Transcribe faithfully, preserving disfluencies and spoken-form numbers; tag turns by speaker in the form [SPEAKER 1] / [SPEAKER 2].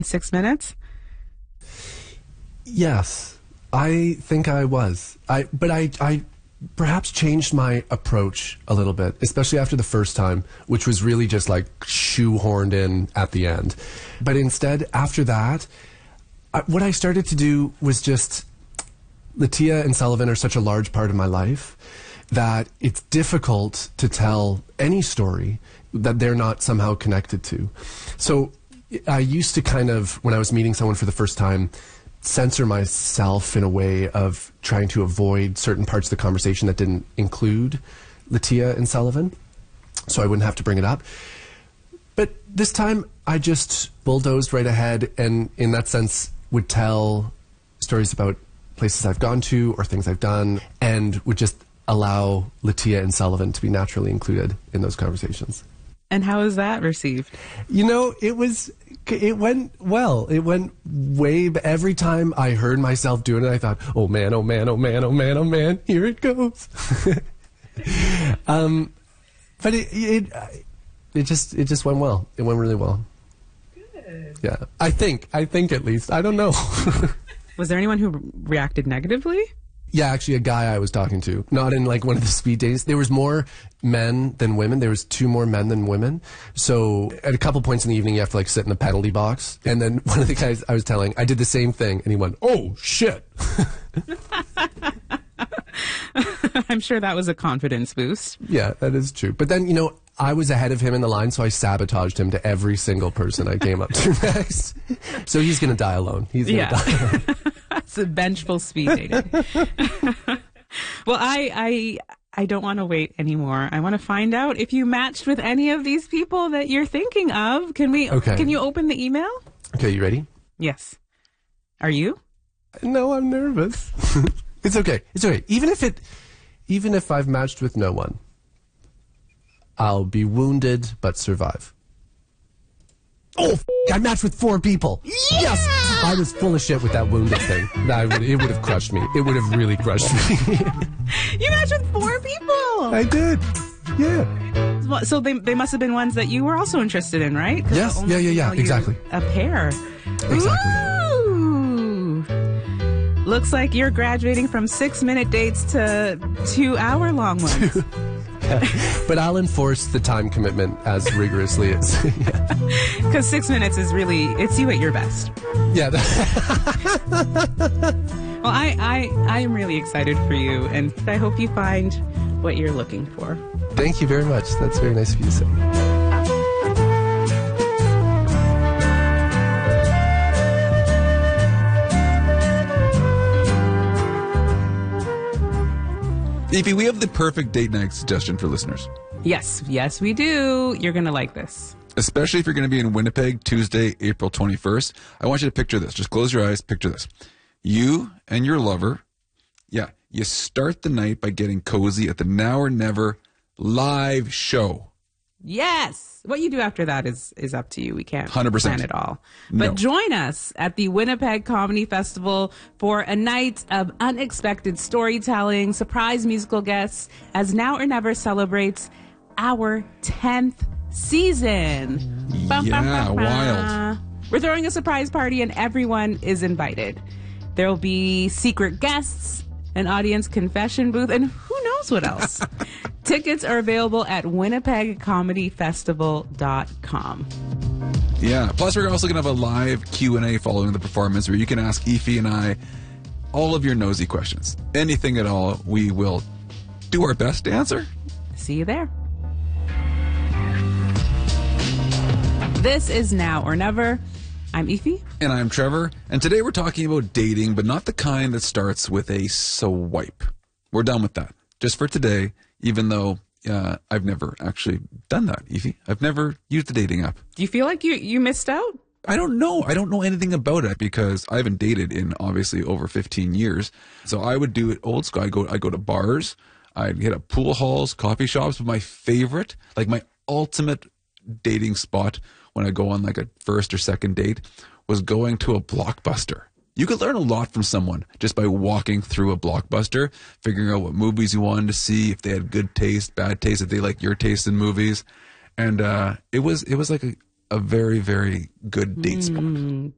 [SPEAKER 1] Six minutes?
[SPEAKER 2] Yes, I think I was. I but I I perhaps changed my approach a little bit, especially after the first time, which was really just like shoehorned in at the end. But instead, after that, I, what I started to do was just, Latia and Sullivan are such a large part of my life that it's difficult to tell any story that they're not somehow connected to. So I used to kind of, when I was meeting someone for the first time, censor myself in a way of trying to avoid certain parts of the conversation that didn't include Latia and Sullivan, so I wouldn't have to bring it up. But this time, I just bulldozed right ahead, and in that sense, would tell stories about places I've gone to or things I've done, and would just allow Latia and Sullivan to be naturally included in those conversations.
[SPEAKER 1] And how is that received?
[SPEAKER 2] You know, it was, it went well. It went way, every time I heard myself doing it, I thought, oh man, oh man, oh man, oh man, oh man, here it goes. um, but it, it, it just, it just went well. It went really well.
[SPEAKER 1] Good.
[SPEAKER 2] Yeah. I think, I think at least. I don't know.
[SPEAKER 1] Was there anyone who reacted negatively?
[SPEAKER 2] Yeah, actually a guy I was talking to, not in like one of the speed dates. There was more men than women. There was two more men than women. So at a couple points in the evening, you have to like sit in the penalty box. And then one of the guys I was telling, I did the same thing. And he went, oh, shit.
[SPEAKER 1] I'm sure that was a confidence boost.
[SPEAKER 2] Yeah, that is true. But then, you know, I was ahead of him in the line, so I sabotaged him to every single person I came up to next. So he's going to die alone. He's going to
[SPEAKER 1] Yeah.
[SPEAKER 2] die alone.
[SPEAKER 1] It's a vengeful speed dating. Well, I, I, I don't want to wait anymore. I want to find out if you matched with any of these people that you're thinking of. Can we?
[SPEAKER 2] Okay.
[SPEAKER 1] Can you open the email?
[SPEAKER 2] Okay, you ready?
[SPEAKER 1] Yes. Are you?
[SPEAKER 2] No, I'm nervous. It's okay. It's okay. Even if it, even if I've matched with no one, I'll be wounded but survive. Oh, f- I matched with four people. Yeah! Yes, I was full of shit with that wounded thing. That would, it would have crushed me. It would have really crushed me.
[SPEAKER 1] You matched with four people.
[SPEAKER 2] I did. Yeah.
[SPEAKER 1] Well, so they they must have been ones that you were also interested in, right? 'Cause
[SPEAKER 2] Yes.
[SPEAKER 1] they'll only
[SPEAKER 2] Yeah. Yeah. Yeah.
[SPEAKER 1] tell you
[SPEAKER 2] Exactly.
[SPEAKER 1] A pair.
[SPEAKER 2] Exactly.
[SPEAKER 1] Ooh. Looks like you're graduating from six-minute dates to two-hour-long ones.
[SPEAKER 2] But I'll enforce the time commitment as rigorously as.
[SPEAKER 1] Because yeah. six minutes is really, it's you at your best.
[SPEAKER 2] Yeah.
[SPEAKER 1] Well, I, I, I am really excited for you, and I hope you find what you're looking for.
[SPEAKER 2] Thank you very much. That's very nice of you to say.
[SPEAKER 3] Evie, we have the perfect date night suggestion for listeners.
[SPEAKER 1] Yes, yes, we do. You're going to like this.
[SPEAKER 3] Especially if you're going to be in Winnipeg Tuesday, April twenty-first. I want you to picture this. Just close your eyes. Picture this. You and your lover, yeah, you start the night by getting cozy at the Now or Never live show.
[SPEAKER 1] Yes. What you do after that is is up to you. We can't
[SPEAKER 3] one hundred percent
[SPEAKER 1] plan it all. But
[SPEAKER 3] No.
[SPEAKER 1] join us at the Winnipeg Comedy Festival for a night of unexpected storytelling, surprise musical guests, as Now or Never celebrates our tenth season. Bum, bum,
[SPEAKER 3] Yeah,
[SPEAKER 1] bum, bum.
[SPEAKER 3] wild.
[SPEAKER 1] We're throwing a surprise party and everyone is invited. There will be secret guests, an audience confession booth, and who knows what else. Tickets are available at winnipeg comedy festival dot com.
[SPEAKER 3] Yeah. Plus, we're also going to have a live Q and A following the performance where you can ask Aoife and I all of your nosy questions. Anything at all, we will do our best to answer.
[SPEAKER 1] See you there. This is Now or Never. I'm Aoife.
[SPEAKER 3] And I'm Trevor. And today we're talking about dating, but not the kind that starts with a swipe. We're done with that. Just for today, even though uh, I've never actually done that, Aoife. I've never used the dating app.
[SPEAKER 1] Do you feel like you, you missed out?
[SPEAKER 3] I don't know. I don't know anything about it because I haven't dated in obviously over fifteen years. So I would do it old school. I go, I go to bars. I'd hit up pool halls, coffee shops. But my favorite, like my ultimate dating spot when I go on like a first or second date was going to a Blockbuster. You could learn a lot from someone just by walking through a Blockbuster, figuring out what movies you wanted to see, if they had good taste, bad taste, if they like your taste in movies. And uh, it was it was like a, a very, very good date spot.
[SPEAKER 1] Mm,